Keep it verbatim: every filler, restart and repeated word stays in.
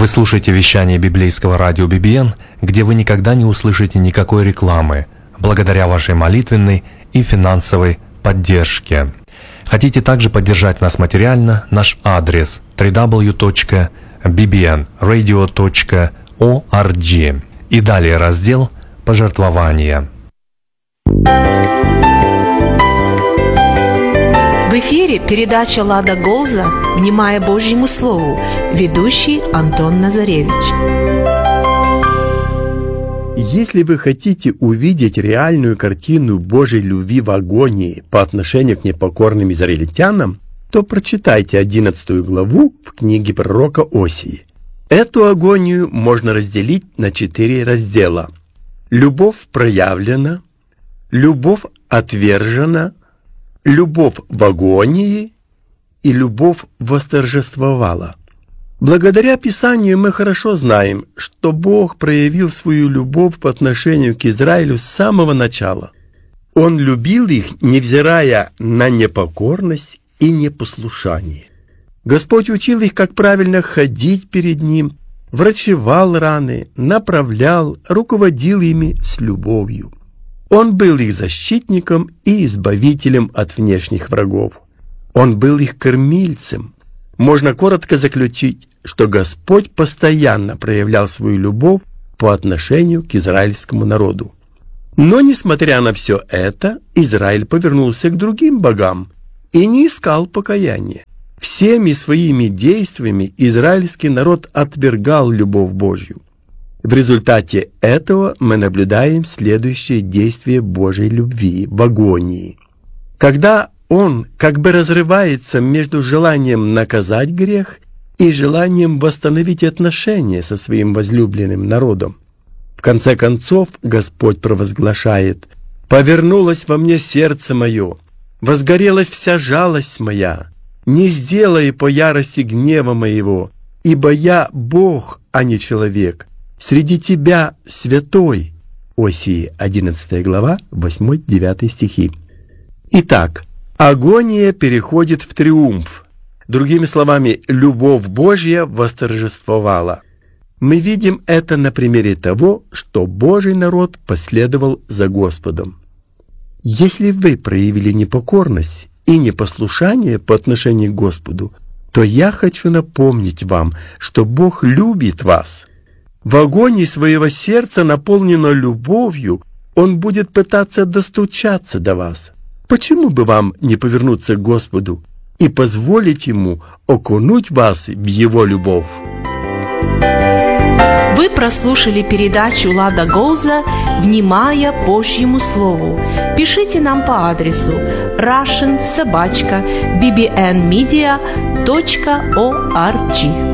Вы слушаете вещание библейского радио би би эн, где вы никогда не услышите никакой рекламы, благодаря вашей молитвенной и финансовой поддержке. Хотите также поддержать нас материально? Наш адрес дабл ю дабл ю дабл ю точка би би эн радио точка орг и далее раздел «Пожертвования». В эфире передача «Лада Голза. Внимая Божьему Слову». Ведущий Антон Назаревич. Если вы хотите увидеть реальную картину Божьей любви в агонии по отношению к непокорным израильтянам, то прочитайте одиннадцатую главу в книге пророка Осии. Эту агонию можно разделить на четыре раздела. Любовь проявлена, любовь отвержена, любовь в агонии и любовь восторжествовала. Благодаря Писанию мы хорошо знаем, что Бог проявил свою любовь по отношению к Израилю с самого начала. Он любил их, невзирая на непокорность и непослушание. Господь учил их, как правильно ходить перед Ним, врачевал раны, направлял, руководил ими с любовью. Он был их защитником и избавителем от внешних врагов. Он был их кормильцем. Можно коротко заключить, что Господь постоянно проявлял свою любовь по отношению к израильскому народу. Но, несмотря на все это, Израиль повернулся к другим богам и не искал покаяния. Всеми своими действиями израильский народ отвергал любовь Божью. В результате этого мы наблюдаем следующее действие Божьей любви в агонии. Когда Он как бы разрывается между желанием наказать грех и желанием восстановить отношения со своим возлюбленным народом. В конце концов Господь провозглашает: «Повернулось во мне сердце мое, возгорелась вся жалость моя, не сделай по ярости гнева моего, ибо я Бог, а не человек, среди тебя святой». Осии одиннадцатая глава, восьмой-девятый стихи. Итак, агония переходит в триумф. Другими словами, любовь Божья восторжествовала. Мы видим это на примере того, что Божий народ последовал за Господом. Если вы проявили непокорность и непослушание по отношению к Господу, то я хочу напомнить вам, что Бог любит вас. В агонии своего сердца, наполнено любовью, Он будет пытаться достучаться до вас. Почему бы вам не повернуться к Господу и позволить Ему окунуть вас в Его любовь? Вы прослушали передачу «Лада Голза. Внимая Божьему Слову». Пишите нам по адресу russian собака би би эн медиа точка орг.